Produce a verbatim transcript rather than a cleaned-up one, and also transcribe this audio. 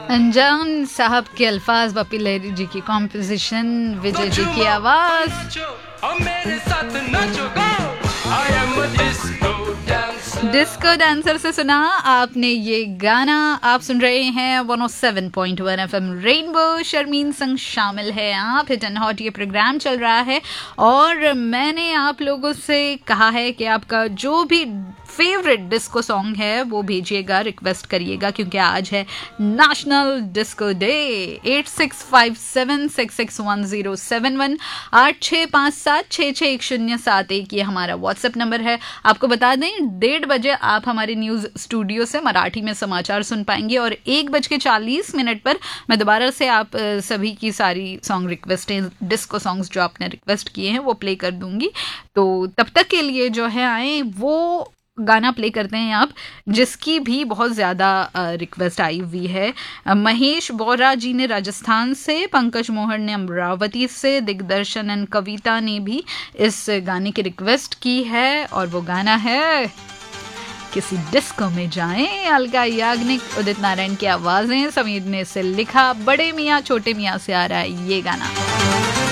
अनजान साहब के अल्फाज, बापी लहरी जी की कॉम्पोजिशन, विजय जी की आवाज। डिस्को डांसर से सुना आपने ये गाना। आप सुन रहे हैं one O seven point one FM rainbow. Sharmin संग शामिल है आप। हिट एंड हॉट ये प्रोग्राम चल रहा है और मैंने आप लोगों से कहा है कि आपका जो भी फेवरेट डिस्को सॉन्ग है वो भेजिएगा, रिक्वेस्ट करिएगा, क्योंकि आज है national disco day. Eight six five seven six six one zero seven one आठ छः पाँच सात छः छः एक शून्य सात एक ये हमारा व्हाट्सएप नंबर है। आपको बता दें डेढ़ बजे आप हमारे न्यूज़ स्टूडियो से मराठी में समाचार सुन पाएंगे और एक बज के चालीस मिनट पर मैं दोबारा से आप सभी की सारी सॉन्ग रिक्वेस्टें, डिस्को सॉन्ग्स जो आपने रिक्वेस्ट किए हैं वो प्ले कर दूंगी। तो तब तक के लिए जो है आए वो गाना प्ले करते हैं आप, जिसकी भी बहुत ज़्यादा रिक्वेस्ट आई हुई है। महेश बोरा जी ने राजस्थान से, पंकज मोहर ने अमरावती से, दिग्दर्शन एंड कविता ने भी इस गाने की रिक्वेस्ट की है और वो गाना है किसी डिस्को में जाएं। अलका याग्निक, उदित नारायण की आवाज़ें, समीर ने इसे लिखा। बड़े मियाँ छोटे मियाँ से आ रहा है ये गाना।